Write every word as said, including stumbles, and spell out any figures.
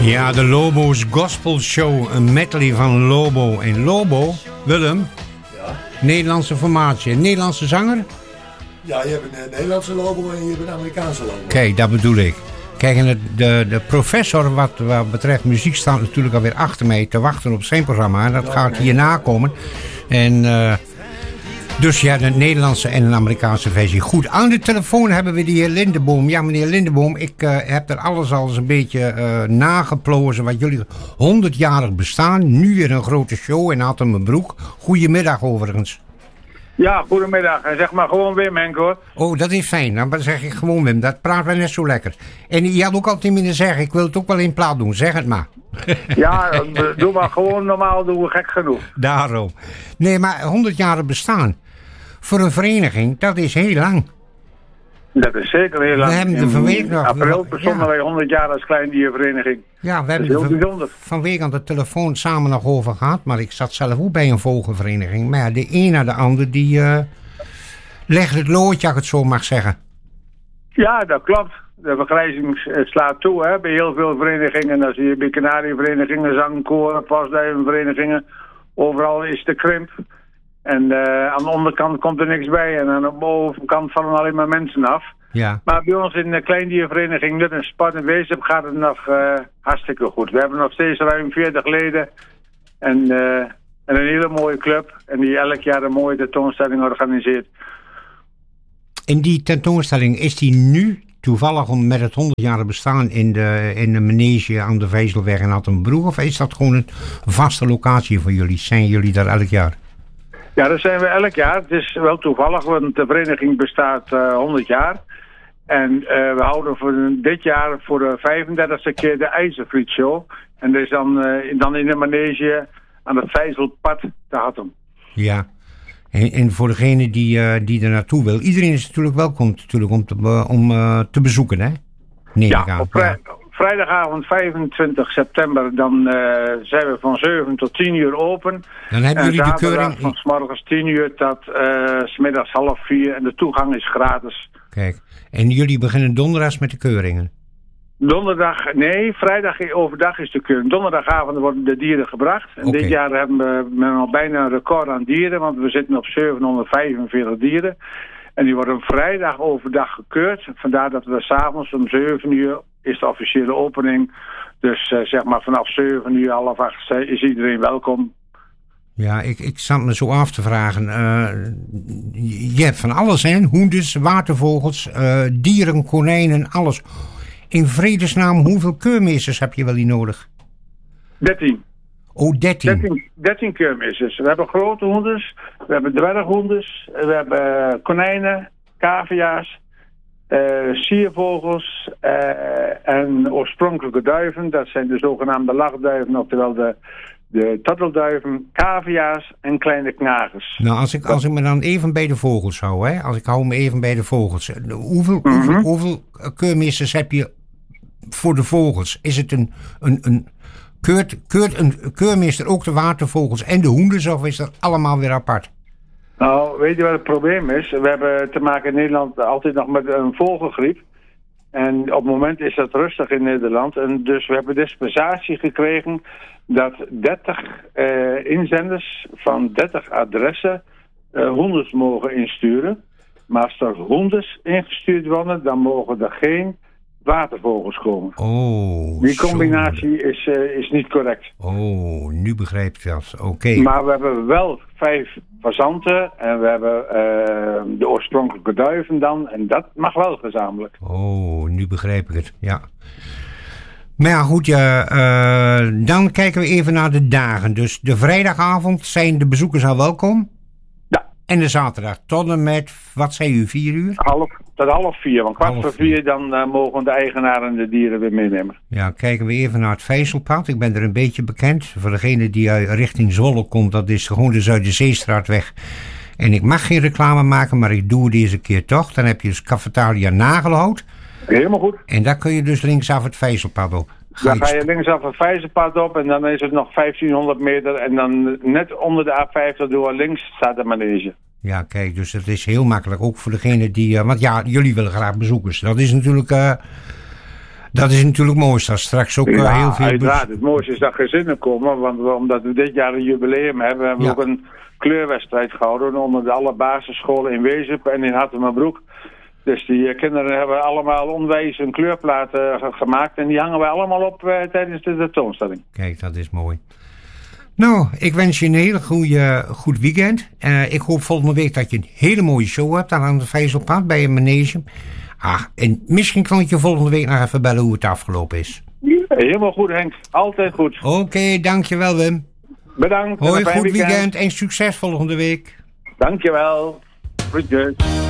Ja, de Lobo's Gospel Show, een medley van Lobo. En Lobo, Willem, ja? Nederlandse formatie, een Nederlandse zanger? Ja, je hebt een Nederlandse Lobo en je hebt een Amerikaanse Lobo. Kijk, dat bedoel ik. Kijk, en de, de, de professor wat, wat betreft muziek staat natuurlijk alweer achter mij te wachten op zijn programma. En dat gaat hierna komen. En uh, dus ja, de Nederlandse en een Amerikaanse versie. Goed, aan de telefoon hebben we de heer Lindeboom. Ja, meneer Lindeboom, ik uh, heb er alles al eens een beetje uh, nageplozen wat jullie honderdjarig bestaan. Nu weer een grote show in Attemenbroek. Goedemiddag overigens. Ja, goedemiddag. En zeg maar gewoon Wim, Henk, hoor. Oh, dat is fijn. Dan zeg ik gewoon Wim. Dat praat wel net zo lekker. En je had ook altijd moeten zeggen, ik wil het ook wel in plaat doen. Zeg het maar. Ja, doe maar gewoon normaal, doen we gek genoeg. Daarom. Nee, maar honderd jaar bestaan. Voor een vereniging, dat is heel lang. Dat is zeker heel lang. We hebben er vanwege nog... april bestonden ja. wij honderd jaar als kleindiervereniging. Ja, we hebben er van, vanwege aan de telefoon samen nog over gehad. Maar ik zat zelf ook bij een vogelvereniging. Maar ja, de een na de ander, die uh, legt het loodje, als ik het zo mag zeggen. Ja, dat klopt. De vergrijzing slaat toe, hè, bij heel veel verenigingen. Dan zie je bij kanarieverenigingen, zangkoren, pasduivenverenigingen. Overal is de krimp. En uh, aan de onderkant komt er niks bij. En aan de bovenkant vallen alleen maar mensen af. Ja. Maar bij ons in de kleindiervereniging Nut en Sport en Weesp gaat het nog uh, hartstikke goed. We hebben nog steeds ruim veertig leden. En, uh, en een hele mooie club. En die elk jaar een mooie tentoonstelling organiseert. En die tentoonstelling, is die nu toevallig om met het honderdjarige bestaan in de, in de manege aan de Vijzelweg in Attemenbroek? Of is dat gewoon een vaste locatie voor jullie? Zijn jullie daar elk jaar? Ja, dat zijn we elk jaar. Het is wel toevallig, want de vereniging bestaat uh, honderd jaar. En uh, we houden voor dit jaar voor de vijfendertigste keer de IJzervlietshow. En dat is dan, uh, dan in de manege aan het Vijzelpad te Hattem. Ja, en, en voor degene die, uh, die er naartoe wil. Iedereen is natuurlijk welkom natuurlijk om te, uh, om, uh, te bezoeken, hè? Nee, ja, op vrij, ja. vrijdagavond vijfentwintig september, dan uh, zijn we van zeven tot tien uur open. Dan hebben jullie de keuring... van 's morgens tien uur tot uh, 's middags half vier. En de toegang is gratis. Kijk, en jullie beginnen donderdags met de keuringen? Donderdag, nee, vrijdag overdag is de keuring. Donderdagavond worden de dieren gebracht. En okay. Dit jaar hebben we al bijna een record aan dieren, want we zitten op zevenhonderdvijfenveertig dieren. En die worden vrijdag overdag gekeurd. Vandaar dat we 's avonds om zeven uur is de officiële opening. Dus uh, zeg maar vanaf zeven uur, half acht is iedereen welkom. Ja, ik, ik zat me zo af te vragen. Uh, je hebt van alles, hè? Hoenders, watervogels, uh, dieren, konijnen, alles. In vredesnaam, hoeveel keurmeesters heb je wel niet nodig? dertien. Oh, dertien. dertien, dertien keurmeesters. We hebben grote hoenders, we hebben dwerghoenders, we hebben konijnen, cavia's, uh, siervogels uh, en oorspronkelijke duiven. Dat zijn de zogenaamde lachduiven, oftewel de, de tortelduiven, cavia's en kleine knagers. Nou, als ik, als ik me dan even bij de vogels hou, hè? Als ik hou me even bij de vogels. Hoeveel, mm-hmm. hoeveel, hoeveel keurmeesters heb je voor de vogels? Is het een... een, een Keurt, keurt een keurmeester ook de watervogels en de hoenders, of is dat allemaal weer apart? Nou, weet je wat het probleem is? We hebben te maken in Nederland altijd nog met een vogelgriep. En op het moment is dat rustig in Nederland. En dus we hebben dispensatie gekregen dat dertig uh, inzenders van dertig adressen uh, hoenders mogen insturen. Maar als er hoenders ingestuurd worden, dan mogen er geen watervogels komen. Oh, die combinatie is, uh, is niet correct. Oh, nu begrijp ik dat. Oké. Okay. Maar we hebben wel vijf fazanten en we hebben uh, de oorspronkelijke duiven dan. En dat mag wel gezamenlijk. Oh, nu begrijp ik het. Ja. Maar ja, goed, ja, uh, dan kijken we even naar de dagen. Dus de vrijdagavond zijn de bezoekers al welkom. Ja. En de zaterdag tot en met, wat zei u, vier uur? Half, tot half vier, want kwart voor vier dan uh, mogen de eigenaren de dieren weer meenemen. Ja, kijken we even naar het Vijzelpad. Ik ben er een beetje bekend. Voor degene die uit richting Zwolle komt, dat is gewoon de Zuiderzeestraatweg. En ik mag geen reclame maken, maar ik doe het deze keer toch. Dan heb je dus Cafetaria Nagelhout. Helemaal goed. En daar kun je dus linksaf het Vijzelpad op. Ga dan ga je linksaf het Vijzelpad op en dan is het nog vijftienhonderd meter. En dan net onder de A vijftig door links staat de manege. Ja, kijk, dus het is heel makkelijk. Ook voor degene die... Uh, want ja, jullie willen graag bezoekers. Dat is natuurlijk... Uh, Dat is natuurlijk mooi, dat straks ook uh, ja, heel veel... uiteraard. Het mooiste is dat gezinnen komen, want we, omdat we dit jaar een jubileum hebben, hebben we Ja. ook een kleurwedstrijd gehouden onder de alle basisscholen in Wezep en in Hattemerbroek. Dus die uh, kinderen hebben allemaal onwijs een kleurplaat uh, gemaakt en die hangen wij allemaal op uh, tijdens de tentoonstelling. Kijk, dat is mooi. Nou, ik wens je een hele goede, goed weekend. Uh, ik hoop volgende week dat je een hele mooie show hebt aan het Vijzelpad bij een manege. Ah, en misschien kan ik je volgende week nog even bellen hoe het afgelopen is. Helemaal goed, Henk. Altijd goed. Oké, okay, dankjewel Wim. Bedankt. Hoi, goed weekend. weekend en succes volgende week. Dankjewel. Groetjes.